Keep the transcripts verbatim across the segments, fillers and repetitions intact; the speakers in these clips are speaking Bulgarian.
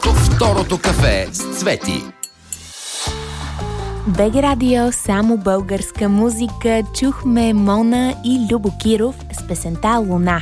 Второто кафе с Цвети. БГ Радио, само българска музика. Чухме Мона и Любо Киров с песента Луна.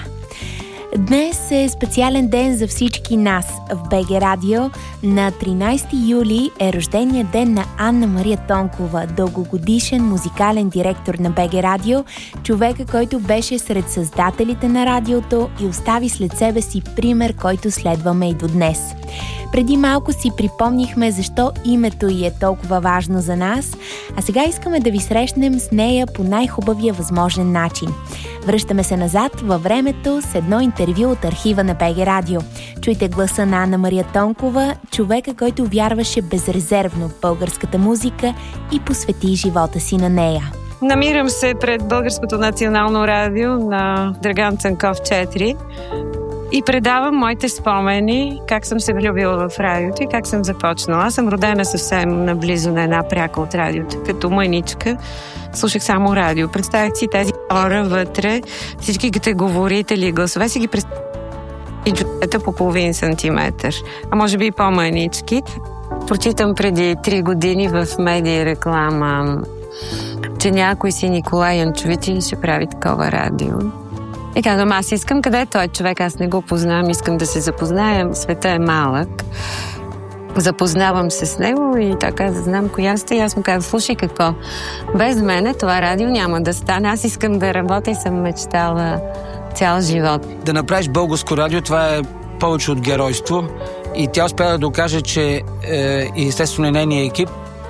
Днес е специален ден за всички нас в БГ Радио. На тринайсети юли е рождения ден на Анна Мария Тонкова, дългогодишен музикален директор на БГ Радио, човека, който беше сред създателите на радиото и остави след себе си пример, който следваме и до днес. Преди малко си припомнихме защо името ѝ е толкова важно за нас, а сега искаме да ви срещнем с нея по най-хубавия възможен начин. Връщаме се назад във времето с едно интервю от архива на БГ Радио. Чуйте гласа на Анна Мария Тонкова, човека, който вярваше безрезервно в българската музика и посвети живота си на нея. Намирам се пред Българското национално радио на Драган Цанков четири и предавам моите спомени, как съм се влюбила в радиото и как съм започнала. Аз съм родена съвсем наблизо на една пряка от радиото. Като мъничка слушах само радио. Представях си тези хора вътре, всичките говорители и гласове си ги представях и джуета по половин сантиметър, а може би и по-мънички. Прочитам преди три години в медия реклама, че някой си Николай Янчовити ще прави такова радио. И казвам, аз искам, къде е той човек, аз не го познавам, искам да се запознаем, света е малък. Запознавам се с него и така да знам коя сте. И аз му казвам, слушай какво, без мене това радио няма да стане, аз искам да работя и съм мечтала цял живот. Да направиш българско радио, това е повече от геройство и тя успя да докаже, че е, естествено нейния екип,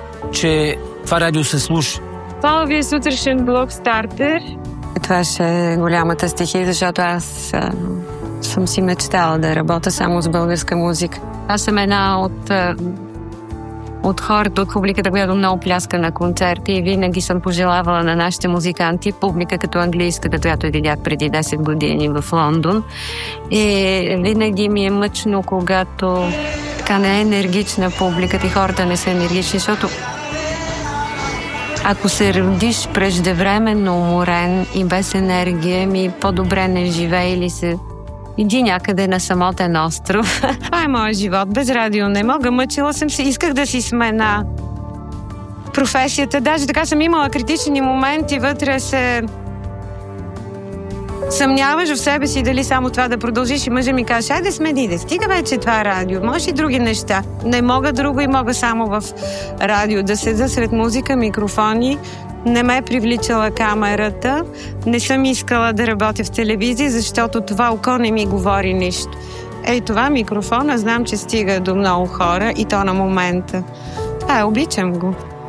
че това радио се слуша. Паловия сутрешен блок стартер. Това ще е голямата стихия, защото аз а, съм си мечтала да работя само с българска музика. Аз съм една от, а, от хората, от публиката, която много пляска на концерти и винаги съм пожелавала на нашите музиканти, публика като английската, която видях преди десет години в Лондон. И винаги ми е мъчно, когато така не е енергична публиката и хората не са енергични, защото ако се родиш преждевременно уморен и без енергия, ми по-добре не живее или се иди някъде на самотен остров. Това е моят живот. Без радио не мога. Мъчила съм се. Исках да си смена професията. Даже така съм имала критични моменти. Вътре се съмняваш в себе си дали само това да продължиш и мъжа ми каже, айде смени, да стига вече това радио. Може и други неща. Не мога друго и мога само в радио да седа сред музика, микрофони. Не ме е привличала камерата. Не съм искала да работя в телевизия, защото това око не ми говори нищо. Ей, това микрофона знам, че стига до много хора и то на момента. Това е, обичам го.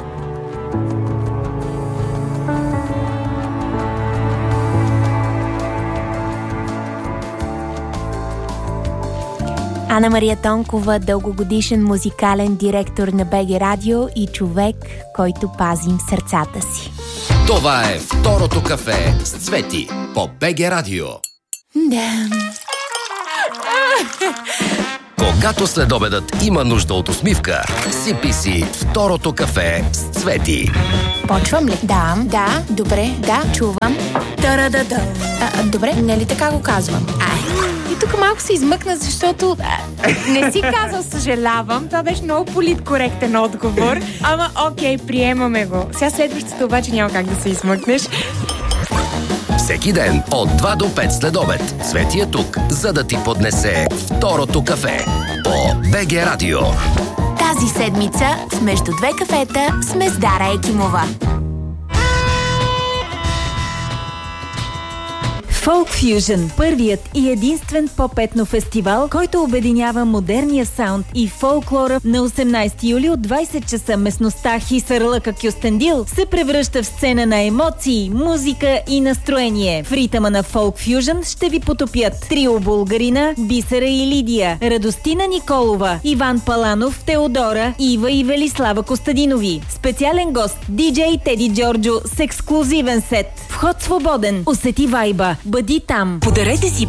Анна Мария Тонкова, дългогодишен музикален директор на БГ Радио и човек, който пазим сърцата си. Това е Второто кафе с Цвети по БГ Радио. Да. Когато следобедът има нужда от усмивка, сипи си Второто кафе с Цвети. Почвам ли? Да, да, добре, да, чувам. Та-ра-да-да. А, добре, не ли така го казвам? Ай. И тук малко се измъкна, защото не си казал съжалявам. Това беше много политкоректен отговор. Ама окей, приемаме го. Сега следващата обаче няма как да се измъкнеш. Всеки ден от два до пет след обед Цвети е тук, за да ти поднесе Второто кафе по БГ Радио. Тази седмица в Между две кафета сме с Дара Екимова. Folk Fusion – първият и единствен поп-етно фестивал, който обединява модерния саунд и фолклора. На осемнайсети юли от двайсет часа местността Хисарлъка Кюстендил се превръща в сцена на емоции, музика и настроение. В ритъма на Folk Fusion ще ви потопят трио Булгарина, Бисера и Лидия, Радостина Николова, Иван Паланов, Теодора, Ива и Велислава Костадинови. Специален гост диджей Теди Джорджо с ексклузивен сет. Вход свободен. Усети вайба. Бъди там. Подарете си